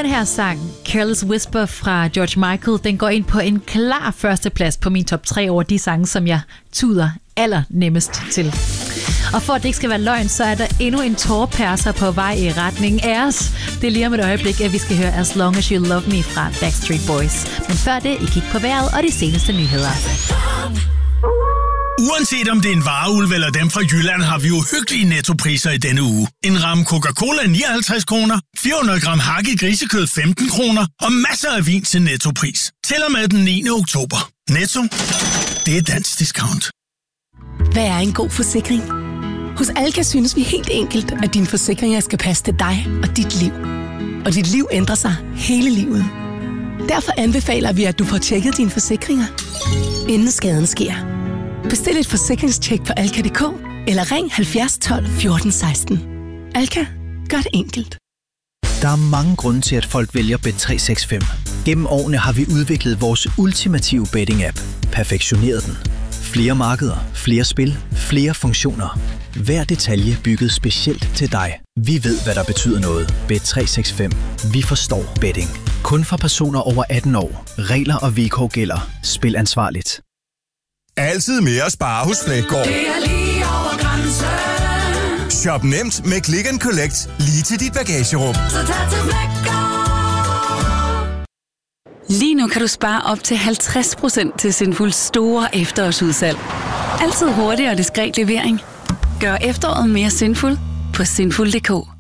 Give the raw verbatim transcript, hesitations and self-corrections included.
Den her sang, Careless Whisper fra George Michael, den går ind på en klar førsteplads på min top tre over de sange, som jeg tuder allernemmest til. Og for at det ikke skal være løgn, så er der endnu en tårperser på vej i retning af os. Det er lige om et øjeblik, at vi skal høre As Long As You Love Me fra Backstreet Boys. Men før det, I kigger på vejret og de seneste nyheder. Uanset om det er en vareulv eller dem fra Jylland, har vi jo hyggelige nettopriser i denne uge. En ramme Coca-Cola nioghalvtreds kroner, fire hundrede gram hakket grisekød femten kroner og masser af vin til nettopris. Til og med den niende oktober. Netto, det er dansk discount. Hvad er en god forsikring? Hos Alka synes vi helt enkelt, at dine forsikringer skal passe til dig og dit liv. Og dit liv ændrer sig hele livet. Derfor anbefaler vi, at du får tjekket dine forsikringer, inden skaden sker. Bestil et forsikringstjek på alka punktum d k eller ring halvfjerds tolv fjorten seksten. Alka, gør det enkelt. Der er mange grunde til, at folk vælger Bet tre seks fem. Gennem årene har vi udviklet vores ultimative betting-app. Perfektioneret den. Flere markeder, flere spil, flere funktioner. Hver detalje bygget specielt til dig. Vi ved, hvad der betyder noget. Bet tre seks fem. Vi forstår betting. Kun for personer over atten år. Regler og vilkår gælder. Spil ansvarligt. Altid mere at spare hos Flækgaard. Det er lige over grænsen. Shop nemt med Click and Collect lige til dit bagagerum. Så tag til Flækgaard. Lige nu kan du spare op til halvtreds procent til Sinfuls store efterårsudsalg. Altid hurtig og diskret levering. Gør efteråret mere sinful på sinful punktum d k.